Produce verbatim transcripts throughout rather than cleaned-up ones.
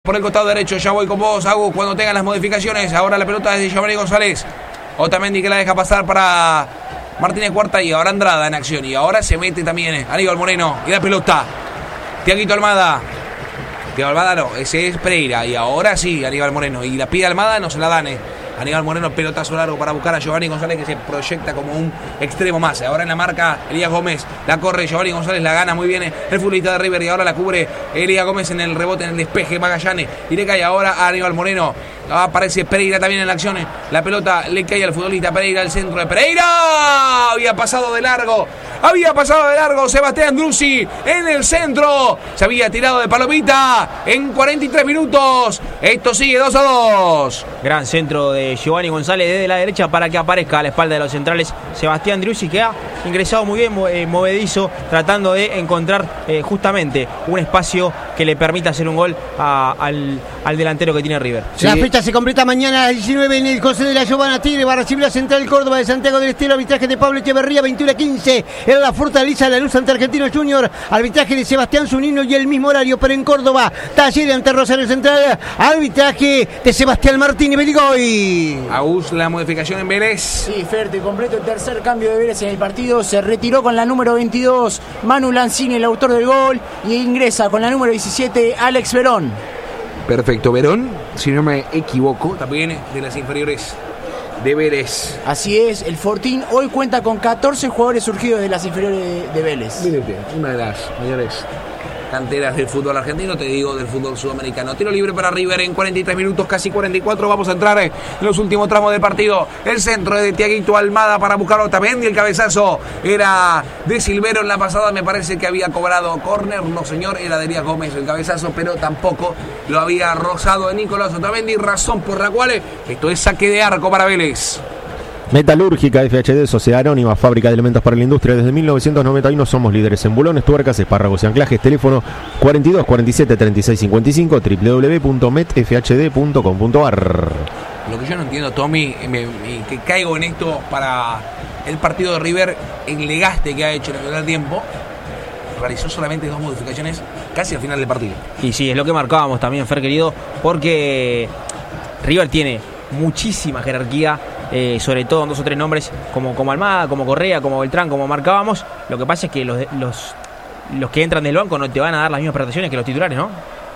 por el costado derecho. Ya voy con vos, Agus, cuando tengan las modificaciones. Ahora la pelota es de Giovanni González. Otamendi que la deja pasar para Martínez Cuarta y ahora Andrada en acción. Y ahora se mete también Aníbal Moreno. Y la pelota. Tiaguito Almada. Tiago Almada no, ese es Pereira. Y ahora sí, Aníbal Moreno. Y la pide Almada, no se la dan. Eh. Aníbal Moreno, pelotazo largo para buscar a Giovanni González, que se proyecta como un extremo más. Ahora en la marca Elías Gómez, la corre Giovanni González, la gana muy bien el futbolista de River y ahora la cubre Elías Gómez en el rebote, en el despeje Magallanes y le cae ahora a Aníbal Moreno. Aparece Pereira también en la acción. La pelota le cae al futbolista Pereira, al centro de Pereira. Había pasado de largo. Había pasado de largo Sebastián Drusi en el centro. Se había tirado de palomita en cuarenta y tres minutos. Esto sigue dos a dos. Gran centro de Giovanni González desde la derecha para que aparezca a la espalda de los centrales Sebastián Drusi, que ha ingresado muy bien, eh, movedizo, tratando de encontrar eh, justamente un espacio que le permita hacer un gol a, al, al delantero que tiene River. Sí. La fecha se completa mañana a las diecinueve en el José de la Giovanna. Tigre va a recibir la Central Córdoba de Santiago del Estero. Arbitraje de Pablo Echeverría, veintiuno a quince. En la Fortaleza de la Luz ante Argentinos Junior. Arbitraje de Sebastián Zunino y el mismo horario, pero en Córdoba. Talleres ante Rosario Central. Arbitraje de Sebastián Martínez Beligoy. Agus, la modificación en Vélez. Sí, Fer, te completo el tercer cambio de Vélez en el partido. Se retiró con la número veintidós Manu Lanzini, el autor del gol, y ingresa con la número diecisiete Alex Verón. Perfecto, Verón, si no me equivoco, también de las inferiores de Vélez. Así es, el Fortín hoy cuenta con catorce jugadores surgidos de las inferiores de, de Vélez. Mire usted, una de las mayores canteras del fútbol argentino, te digo, del fútbol sudamericano. Tiro libre para River en cuarenta y tres minutos, casi cuarenta y cuatro. Vamos a entrar en los últimos tramos del partido. El centro de Tiaguito Almada para buscar a Otamendi. El cabezazo era de Silvero en la pasada. Me parece que había cobrado córner. No, señor, era de Elías Gómez el cabezazo, pero tampoco lo había rozado de Nicolás Otamendi. Razón por la cual esto es saque de arco para Vélez. Metalúrgica F H D, Sociedad Anónima, fábrica de elementos para la industria. Desde mil novecientos noventa y uno somos líderes en bulones, tuercas, espárragos y anclajes. Teléfono cuarenta y dos, cuarenta y siete, treinta y seis cincuenta y cinco, doble u doble u doble u punto met f h d punto com punto a r. Lo que yo no entiendo, Tommy, me, me, que caigo en esto para el partido de River, el legaste que ha hecho en el primer tiempo, realizó solamente dos modificaciones casi al final del partido. Y sí, es lo que marcábamos también, Fer querido, porque River tiene muchísima jerarquía. Eh, sobre todo en dos o tres nombres como, como Almada, como Correa, como Beltrán, como marcábamos. Lo que pasa es que los, los, los que entran del banco no te van a dar las mismas prestaciones que los titulares, ¿no?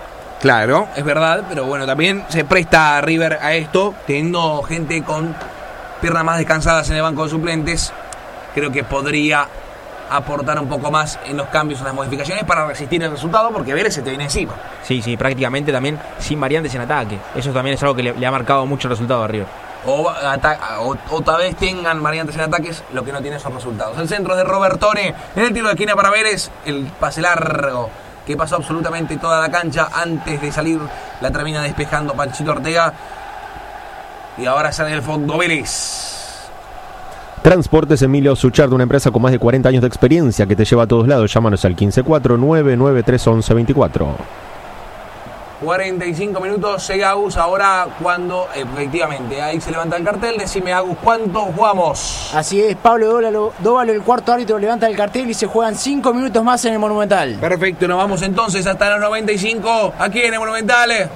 Claro, es verdad, pero bueno, también se presta a River a esto, teniendo gente con piernas más descansadas en el banco de suplentes. Creo que podría aportar un poco más en los cambios, en las modificaciones para resistir el resultado, porque Vélez se te viene encima. Sí, sí, prácticamente también sin variantes en ataque. Eso también es algo que le, le ha marcado mucho el resultado a River. O, ata- o, o tal vez tengan variantes en ataques, lo que no tiene son resultados. El centro de Robertone en el tiro de esquina para Vélez, el pase largo que pasó absolutamente toda la cancha antes de salir, la termina despejando Panchito Ortega y ahora sale del fondo Vélez. Transportes Emilio Suchard, una empresa con más de cuarenta años de experiencia que te lleva a todos lados. Llámanos al quince cuatro nueve nueve tres once veinticuatro. cuarenta y cinco minutos, llega Agus ahora cuando efectivamente ahí se levanta el cartel. Decime, Agus, ¿cuánto jugamos? Así es, Pablo Dóvalo, Dóvalo, el cuarto árbitro, levanta el cartel y se juegan cinco minutos más en el Monumental. Perfecto, nos vamos entonces hasta los noventa y cinco aquí en el Monumental.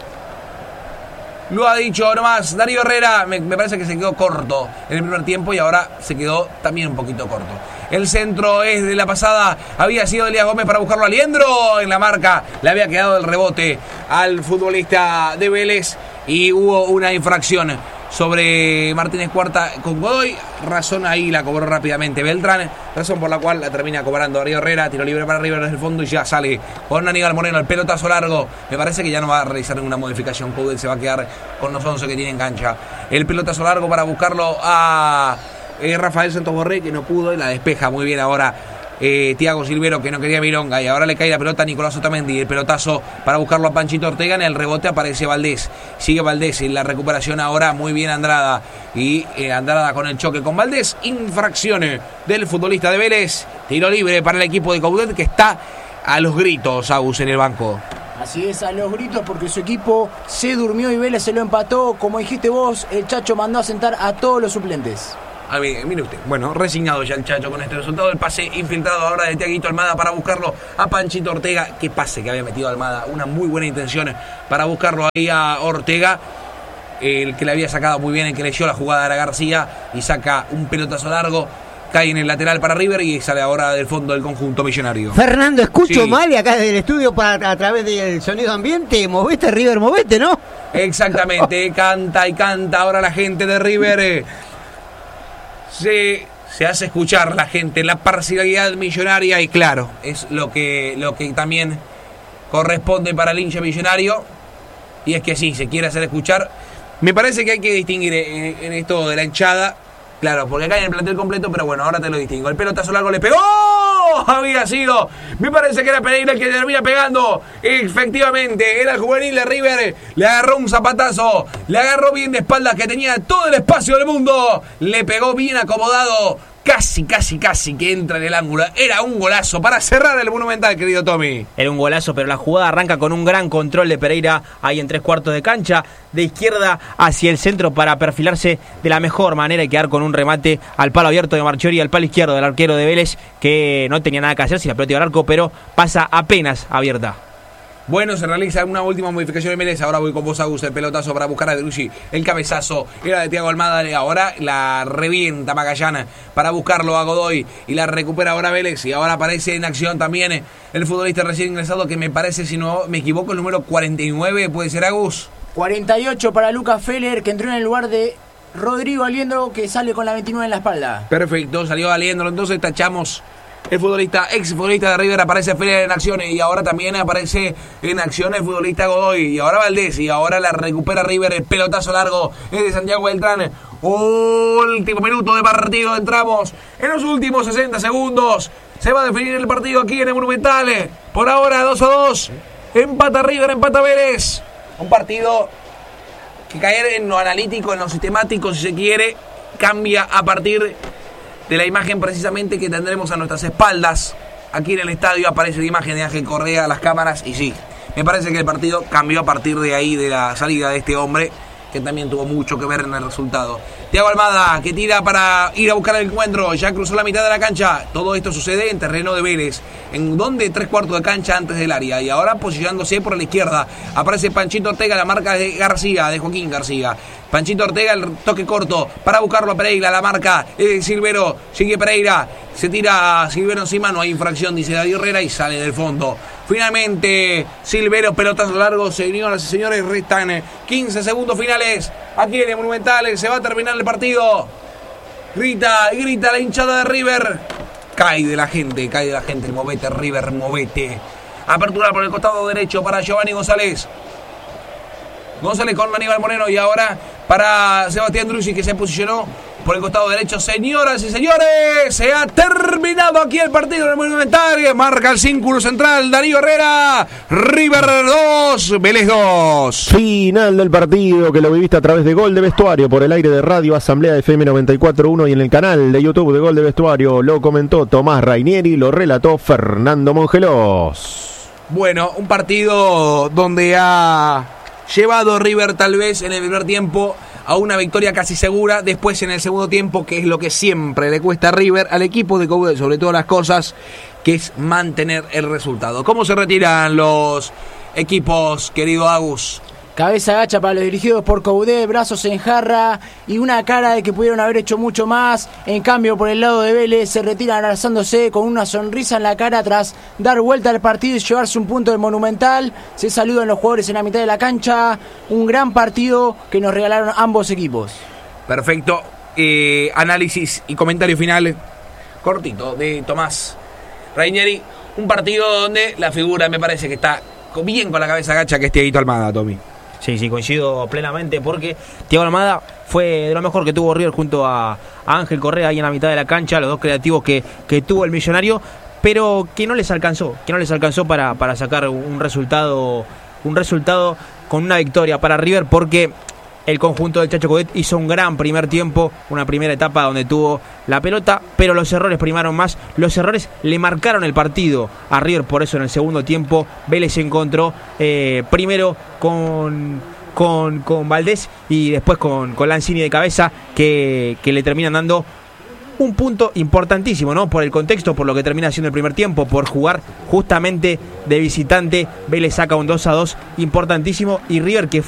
Lo ha dicho nomás Darío Herrera, me, me parece que se quedó corto en el primer tiempo y ahora se quedó también un poquito corto. El centro es de la pasada, había sido Elías Gómez para buscarlo a Liendro en la marca, le había quedado el rebote al futbolista de Vélez y hubo una infracción sobre Martínez Cuarta con Godoy. Razón ahí la cobró rápidamente Beltrán, razón por la cual la termina cobrando Darío Herrera. Tiro libre para River desde el fondo y ya sale con Aníbal Moreno, el pelotazo largo. Me parece que ya no va a realizar ninguna modificación. Coudel se va a quedar con los once que tiene en cancha. El pelotazo largo para buscarlo a eh, Rafael Santos Borré, que no pudo y la despeja muy bien ahora Eh, Tiago Silvero, que no quería milonga, y ahora le cae la pelota a Nicolás Otamendi. El pelotazo para buscarlo a Panchito Ortega. En el rebote aparece Valdés, sigue Valdés en la recuperación ahora, muy bien Andrada, y eh, Andrada con el choque con Valdés. Infracción del futbolista de Vélez. Tiro libre para el equipo de Coudet, que está a los gritos, Agus, en el banco. Así es, a los gritos, porque su equipo se durmió y Vélez se lo empató. Como dijiste vos, el Chacho mandó a sentar a todos los suplentes. A ver, mire usted, bueno, resignado ya el Chacho con este resultado. El pase infiltrado ahora de Tiaguito Almada para buscarlo a Panchito Ortega. Qué pase que había metido Almada, una muy buena intención para buscarlo ahí a Ortega. El que le había sacado muy bien, el que leyó la jugada era García y saca un pelotazo largo. Cae en el lateral para River y sale ahora del fondo del conjunto millonario. Fernando, escucho Sí. mal y acá desde el estudio para, a través del sonido ambiente. Movete, River, movete, ¿no? Exactamente, canta y canta ahora la gente de River. eh, Se, se hace escuchar la gente, la parcialidad millonaria y claro, es lo que, lo que también corresponde para el hincha millonario. Y es que sí, se quiere hacer escuchar. Me parece que hay que distinguir en, en esto de la hinchada. Claro, porque acá hay el plantel completo, pero bueno, ahora te lo distingo. El pelotazo largo le pegó. Había sido. Me parece que era Pereira el que termina pegando. Efectivamente, era el juvenil de River. Le agarró un zapatazo. Le agarró bien de espaldas que tenía todo el espacio del mundo. Le pegó bien acomodado. Casi, casi, casi que entra en el ángulo. Era un golazo para cerrar el Monumental, querido Tommy. Era un golazo, pero la jugada arranca con un gran control de Pereira ahí en tres cuartos de cancha, de izquierda hacia el centro para perfilarse de la mejor manera y quedar con un remate al palo abierto de Marchiori y al palo izquierdo del arquero de Vélez, que no tenía nada que hacer si la pelota iba al arco, pero pasa apenas abierta. Bueno, se realiza una última modificación de Vélez. Ahora voy con vos, Agus, el pelotazo para buscar a Derucci. El cabezazo era de Thiago Almada. Ahora la revienta Magallana para buscarlo a Godoy. Y la recupera ahora Vélez. Y ahora aparece en acción también el futbolista recién ingresado, que me parece, si no me equivoco, el número cuarenta y nueve. ¿Puede ser, Agus? cuarenta y ocho para Lucas Feller, que entró en el lugar de Rodrigo Aliendro, que sale con la veintinueve en la espalda. Perfecto, salió Aliendro. Entonces tachamos. El futbolista, ex futbolista de River, aparece Feller en acciones y ahora también aparece en acción el futbolista Godoy y ahora Valdés y ahora la recupera River, el pelotazo largo es de Santiago Beltrán. Último minuto de partido, entramos en los últimos sesenta segundos, se va a definir el partido aquí en el Monumental. Por ahora dos a dos, empata River, empata Vélez. Un partido que caer en lo analítico, en lo sistemático, si se quiere, cambia a partir de la imagen precisamente que tendremos a nuestras espaldas. Aquí en el estadio aparece la imagen de Ángel Correa, las cámaras, y sí, me parece que el partido cambió a partir de ahí, de la salida de este hombre, que también tuvo mucho que ver en el resultado. Thiago Almada, que tira para ir a buscar el encuentro, ya cruzó la mitad de la cancha. Todo esto sucede en terreno de Vélez, en donde tres cuartos de cancha antes del área, y ahora posicionándose por la izquierda, aparece Panchito Ortega, la marca de García, de Joaquín García. Panchito Ortega, el toque corto para buscarlo a Pereira, la marca eh, Silvero, sigue Pereira, se tira a Silvero encima, no hay infracción, dice Darío Herrera, y sale del fondo. Finalmente, Silvero, pelotazo largo, señoras y señores, restan quince segundos finales aquí en el Monumental, se va a terminar el partido. Grita, grita la hinchada de River. Cae de la gente, cae de la gente, movete River, movete. Apertura por el costado derecho para Giovanni González. González con Aníbal Moreno y ahora para Sebastián Drussi, que se posicionó por el costado derecho. Señoras y señores, se ha terminado aquí el partido en el Monumental. Marca el círculo central Darío Herrera. River dos, Vélez dos. Final del partido que lo viviste a través de Gol de Vestuario por el aire de Radio Asamblea F M noventa y cuatro punto uno y en el canal de YouTube de Gol de Vestuario. Lo comentó Tomás Rainieri, lo relató Fernando Mongelos. Bueno, un partido donde ha llevado River tal vez en el primer tiempo a una victoria casi segura, después en el segundo tiempo, que es lo que siempre le cuesta a River, al equipo de Coudet, sobre todas las cosas, que es mantener el resultado. ¿Cómo se retiran los equipos, querido Agus? Cabeza gacha para los dirigidos por Coudet, brazos en jarra y una cara de que pudieron haber hecho mucho más. En cambio, por el lado de Vélez, se retiran alzándose con una sonrisa en la cara tras dar vuelta al partido y llevarse un punto del Monumental. Se saludan los jugadores en la mitad de la cancha. Un gran partido que nos regalaron ambos equipos. Perfecto. Eh, análisis y comentario final cortito de Tomás Rainieri. Un partido donde la figura me parece que está bien con la cabeza gacha, que es Tiaguito Almada, Tommy. Sí, sí, coincido plenamente porque Thiago Almada fue de lo mejor que tuvo River junto a, a Ángel Correa ahí en la mitad de la cancha, los dos creativos que, que tuvo el Millonario, pero que no les alcanzó, que no les alcanzó para, para sacar un resultado, un resultado con una victoria para River, porque el conjunto del Chacho Coudet hizo un gran primer tiempo, una primera etapa donde tuvo la pelota, pero los errores primaron más. Los errores le marcaron el partido a River, por eso en el segundo tiempo Vélez se encontró eh, primero con, con, con Valdés y después con, con Lanzini de cabeza, que, que le terminan dando un punto importantísimo, ¿no? Por el contexto, por lo que termina siendo el primer tiempo, por jugar justamente de visitante. Vélez saca un dos a dos importantísimo y River que